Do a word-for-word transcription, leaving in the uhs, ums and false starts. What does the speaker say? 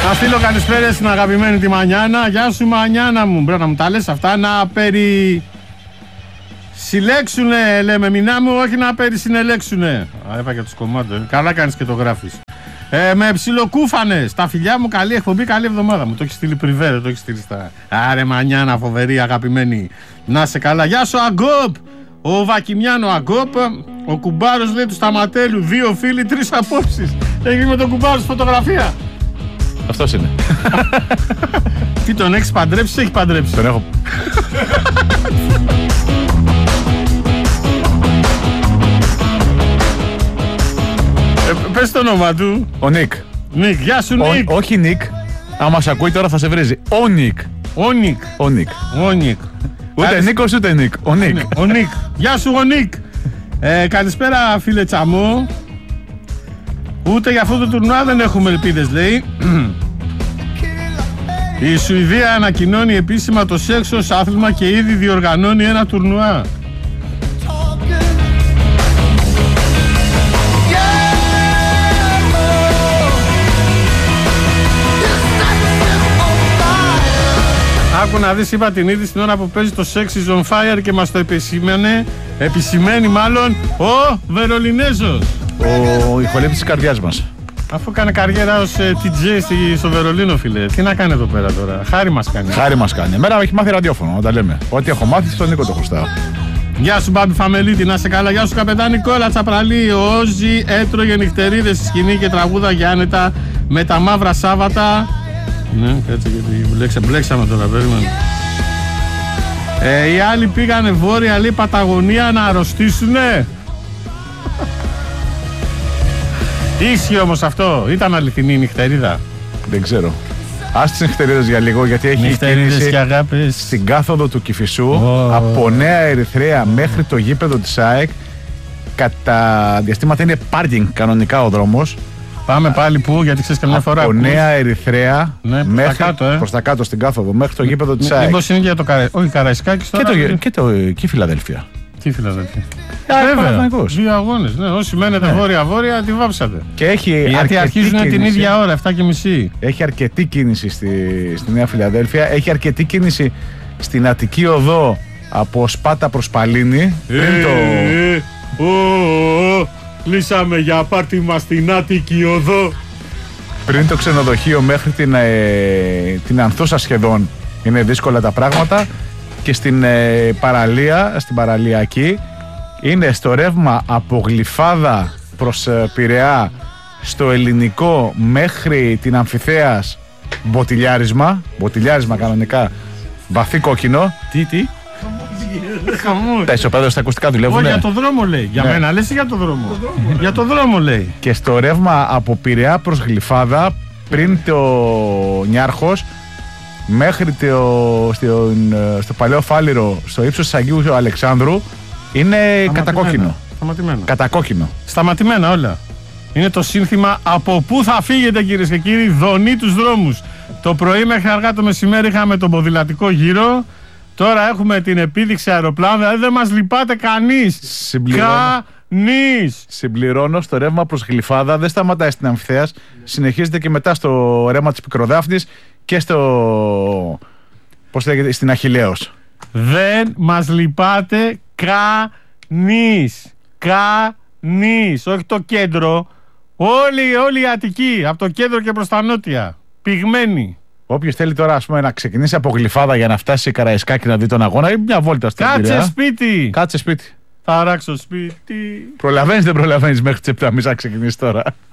Να στείλω καλησπέρα στην αγαπημένη τη Μανιάνα. Γεια σου Μανιάνα μου. Πρέπει να μου τα λες αυτά, να περι... συλλέξουνε, λέμε μηνά μου, όχι να περισυνελέξουνε. Α, είπα και τους κομμάτες. Καλά κάνεις και το γράφεις. Ε, με ψιλοκούφανες. Τα φιλιά μου, καλή εκπομπή, καλή εβδομάδα μου. Το έχει στείλει πριβέ, δεν το έχει στείλει στα. Άρε Μανιάνα, φοβερή, αγαπημένη. Να σε καλά. Γεια σου Αγκόπ. Ο Βακιμιάνο Αγκόπ. Ο κουμπάρος λέει του Σταματέλου. Δύο φίλοι, τρεις απόψεις. Έχει με τον κουμπάρο στη φωτογραφία. Αυτός είναι. Τι, τον έχεις παντρέψει ή έχει παντρέψει? Τον έχω. Ε, πες το όνομα του. Ο Νίκ. Νίκ, γεια σου Νίκ. Ο, όχι Νίκ. Άμα σε ακούει τώρα θα σε βρίζει. Ο Νίκ. Ο Νίκ. Ο Νίκ. Ο Νίκ. Ούτε Καλησ... Νίκος ούτε Νίκ. Ο Νίκ. Ο Νίκ. Γεια σου ο Νίκ. Ε, καλησπέρα φίλε Τσαμό. Ούτε για αυτό το τουρνουά δεν έχουμε ελπίδες, λέει. Η Σουηδία ανακοινώνει επίσημα το σεξ ως άθλημα και ήδη διοργανώνει ένα τουρνουά. Άκου να δεις, είπα την είδηση την ώρα που παίζει το Sex is on Fire και μας το επισημαίνει, επισημαίνει μάλλον ο Βερολινέζος. Ο ηχολήπτης της καρδιάς μας. Αφού κάνει καριέρα ως ε, τι τζέι στο Βερολίνο, φίλε. Τι να κάνει εδώ πέρα τώρα. Χάρη μας κάνει. Χάρη μας κάνει. Εμένα έχει μάθει ραδιόφωνο, να τα λέμε. Ό,τι έχω μάθει στον Νίκο το χρωστάω. Γεια σου Μπάμπη Φαμελίτη, να σε καλά. Γεια σου καπετάν Νικόλα Τσαπραλή. Ο Όζη έτρωγε νυχτερίδες στη σκηνή και τραγούδα για άνετα με τα μαύρα Σάββατα. Ναι, κάτσε γιατί μπλέξα, μπλέξαμε τώρα, περίμενε. Ε, οι άλλοι πήγανε βόρεια, λέει, Παταγωνία να αρρωστήσουνε. Ίσχυε όμως αυτό, ήταν αληθινή η νυχτερίδα? Δεν ξέρω. Ας τις νυχτερίδες για λίγο, γιατί έχει κίνηση και αγάπης στην κάθοδο του Κηφισού, oh. από Νέα Ερυθρέα μέχρι το γήπεδο της ΑΕΚ. Κατά διαστήματα είναι πάρκινγκ κανονικά ο δρόμος. Πάμε πάλι που, γιατί ξέρεις καμιά φορά. Από Νέα Ερυθρέα ναι, μέχρι τα κάτω, ε. προς τα κάτω στην κάθοδο μέχρι το γήπεδο της ΑΕΚ. Μήπως είναι για το Καραϊ... όχι, Καραϊσκάκη και, το, και, το, και η Φιλαδέλφια. Τι Φιλαδέλφια? Βέβαια, δύο αγώνες. Ναι, όσοι μένετε ναι. βόρεια-βόρεια, τη βάψατε. Και έχει γιατί αρχίζουν κίνηση, την ίδια ώρα, εφτά και μισή. Έχει αρκετή κίνηση στη, στη Νέα Φιλαδέλφια. Έχει αρκετή κίνηση στην Αττική Οδό από Σπάτα προς Παλίνη. Ε, το... ε, ο, ο, ο, λύσαμε για πάρτι μας στην Αττική Οδό. Πριν το ξενοδοχείο μέχρι την, ε, την Ανθούσα σχεδόν είναι δύσκολα τα πράγματα. Και στην ε, παραλία, στην παραλιακή, είναι στο ρεύμα από Γλυφάδα προς ε, Πειραιά, στο ελληνικό μέχρι την Αμφιθέας μποτιλιάρισμα, μποτιλιάρισμα κανονικά, βαθύ κόκκινο. Τι, τι? Τα ισοπαίδια στα ακουστικά δουλεύουν. Όχι, για το δρόμο λέει. Για ναι. μένα λες ή για το δρόμο? Για το δρόμο λέει. Και στο ρεύμα από Πειραιά προς Γλυφάδα, πριν το Νιάρχος, μέχρι το, στο, στο παλαιό Φάληρο, στο ύψος της Αγίου Αλεξάνδρου, είναι κατακόκκινο. Σταματημένα. Κατακόκκινο. Σταματημένα όλα. Είναι το σύνθημα από πού θα φύγετε, κυρίες και κύριοι, δονεί τους δρόμους. Το πρωί μέχρι αργά το μεσημέρι είχαμε τον ποδηλατικό γύρο. Τώρα έχουμε την επίδειξη αεροπλάνου. Δηλαδή δεν μας λυπάται κανείς. Συμπληρώνω. Κανείς. Συμπληρώνω, στο ρεύμα προς Γλυφάδα δεν σταματάει στην Αμφιθέας. Συνεχίζεται και μετά στο ρεύμα της Πικροδάφνης και στο. Πώς λέγεται, στην Αχιλλέως. Δεν μας λυπάται κανείς. Κανείς. Όχι το κέντρο. Όλη, όλη η Αττική. Από το κέντρο και προς τα νότια. Πυγμένη. Όποιος θέλει τώρα, ας πούμε, να ξεκινήσει από Γλυφάδα για να φτάσει σε Καραϊσκάκη να δει τον αγώνα, ή μια βόλτα στην Πειραιά. Κάτσε σπίτι. Κάτσε σπίτι. Θα ράξω σπίτι. Προλαβαίνεις, δεν προλαβαίνεις μέχρι τις επτά και μισή να ξεκινήσει τώρα.